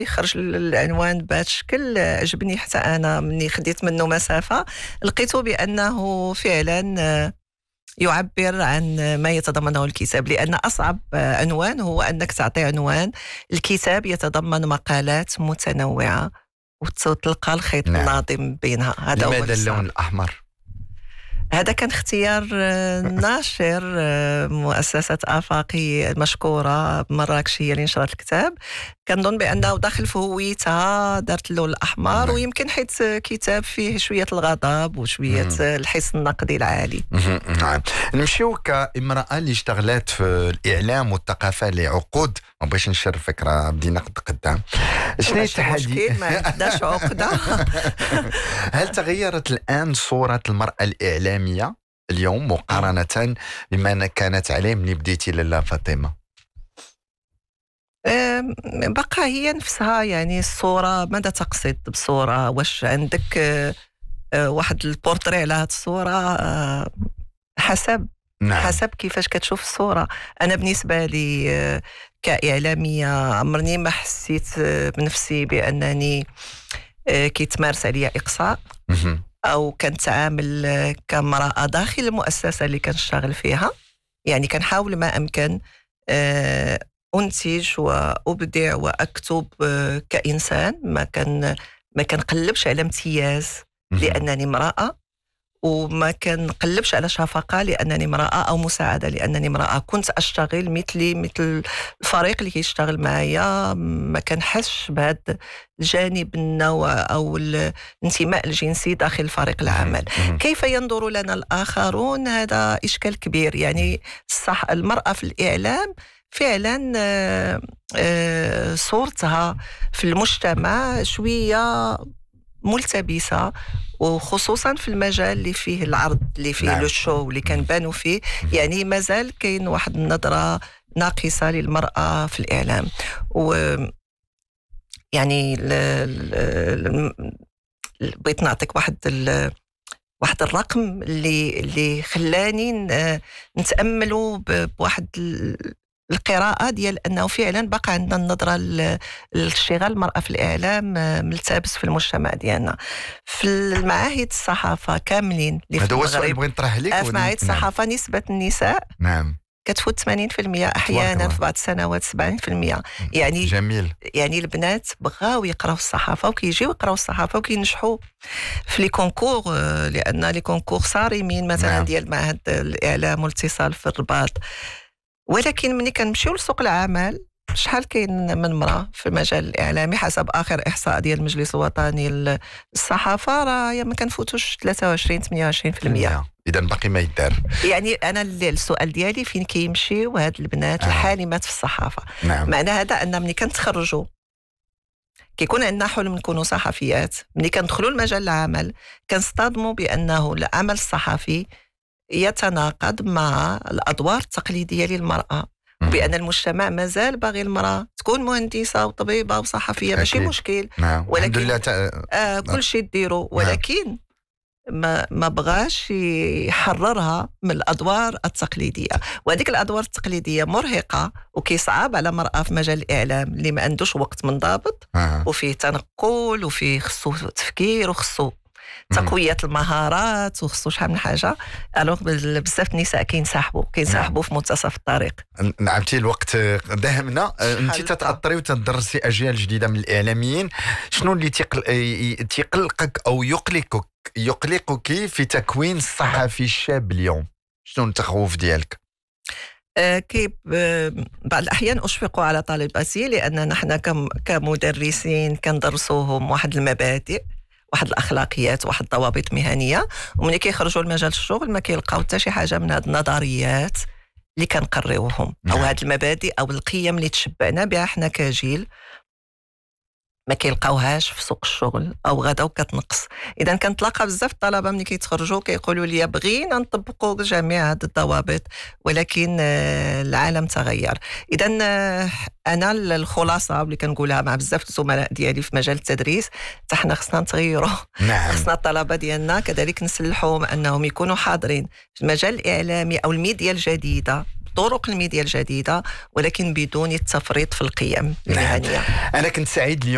يخرج العنوان بهذا الشكل عجبني، حتى انا مني خديت منه مسافه لقيته بانه فعلا يعبر عن ما يتضمنه الكتاب، لان اصعب عنوان هو انك تعطي عنوان الكتاب يتضمن مقالات متنوعه وتلقى الخيط الناظم بينها. هذا هو لماذا اللون الاحمر؟ هذا كان اختيار ناشر مؤسسة آفاقي المشكورة بمراكش، هي اللي نشرت الكتاب. كنظن بأنه داخل في هويتها دارت له الأحمر، ويمكن حيث كتاب فيه شوية الغضب وشوية الحس النقدي العالي. نعم. نمشيو كامرأة اللي اشتغلت في الإعلام والثقافة لعقود، ما بغيتش نشر فكرة بدينا قدام. شنو التحدي؟ ما عندناش عقدة. هل تغيرت الآن صورة المرأة الإعلامية اليوم مقارنة بما كانت عليه من بديتي لاله فاطمة؟ بقى هي نفسها، يعني الصورة ماذا تقصد بصورة؟ واش عندك واحد البورتري على هذه الصورة؟ حسب كيفاش كتشوف الصورة. أنا بالنسبة لي كإعلامية عمرني ما حسيت بنفسي بأنني كيتمارس عليا إقصاء أو كنتعامل كامرأة داخل المؤسسة اللي كنشتغل فيها. يعني كنحاول ما أمكن أنتج وأبدع وأكتب كإنسان، ما كنقلبش على امتياز لأنني امرأة، وما كنقلبش على شفقة لأنني امرأة أو مساعدة لأنني امرأة. كنت أشتغل مثل الفريق اللي كيشتغل معايا، ما كنحسش بهذا الجانب النوع أو الانتماء الجنسي داخل فريق العمل. كيف ينظر لنا الآخرون؟ هذا إشكال كبير. يعني المرأة في الإعلام فعلا صورتها في المجتمع شوية ملتبسة، وخصوصا في المجال اللي فيه العرض، اللي فيه لو شو اللي كنبانوا فيه. يعني مازال كاين واحد النظرة ناقصة للمرأة في الإعلام. و يعني بغيت نعطيك واحد الرقم اللي خلاني نتأملوا بواحد القراءة ديال أنه فعلا بقى عندنا النظرة لاشتغال المرأة في الإعلام ملتبس في المجتمع ديالنا. في المعاهد الصحافة كاملين اللي في المغرب، هذا هو السؤال اللي بغيت نطرح لك. في معاهد الصحافة نسبة النساء كتفوت 80%، أحيانا في بعض السنوات 70%. يعني جميل. يعني البنات بغاو يقراو الصحافة وكيجيو يقراو الصحافة وكينجحوا في لي كونكور، لأن لي كونكور صارمين مثلا ديال معهد الإعلام والاتصال في الرباط. ولكن ملي كنمشيو لسوق العمل، شحال كاين من امرأة في المجال الإعلامي حسب آخر إحصاء ديال المجلس الوطني للصحافة، راه ما كنفوتوش 23-28%. إذا باقي ما يدار. يعني أنا السؤال ديالي فين كيمشيو هاد البنات الحالمات في الصحافة؟ معنى هذا أن ملي كنتخرجوا كيكون عندنا حلم نكونوا صحفيات، ملي كندخلوا المجال العمل كنصطدموا بأنه العمل الصحفي يتناقض مع الأدوار التقليدية للمرأة، وبأن المجتمع مازال باغي المرأة تكون مهندسة وطبيبة وصحفية. ماشي مشكل، ولكن كل شيء ديرو، ولكن ما بغاش يحررها من الأدوار التقليدية. وهذيك الأدوار التقليدية مرهقة، وكيصعب على مرأة في مجال الإعلام اللي ما عندوش وقت منضبط وفيه تنقل وفيه خصو تفكير وخصو تقوية المهارات وخصو شحال من حاجة. الوغ بزاف النساء كينسحبوا في منتصف الطريق. نعمتي الوقت داهمنا. انت تتأطري وتدرسي أجيال جديدة من الإعلاميين. شنو اللي تيقلقك أو يقلقك في تكوين الصحفي الشاب اليوم؟ شنو التخوف ديالك؟ بعض الأحيان أشفق على طالباتي، لأن نحن كمدرسين كندرسوهم واحد المبادئ، واحد الأخلاقيات، واحد الضوابط مهنية، ومن كيخرجوا لمجال الشغل ما كيلقاو حتى شي حاجة من هاد النظريات اللي كنقريوهم أو هاد المبادئ أو القيم اللي تشبعنا بها حنا كجيل، ما كيلقاوهاش في سوق الشغل أو غدا وكتنقص. إذا كنتلاقى بزاف الطلبة ملي كيتخرجوا كيقولوا لي بغينا نطبقوا جميع هذه الضوابط، ولكن العالم تغير. إذا أنا الخلاصة اللي كنقولها مع بزاف الزملاء ديالي في مجال التدريس، حتى حنا خصنا نتغيروا. خصنا الطلبة ديالنا كذلك نسلحوهم أنهم يكونوا حاضرين في المجال الإعلامي أو الميديا الجديدة، طرق الميديا الجديدة، ولكن بدون التفريط في القيم المهنية. أنا كنت سعيد اليوم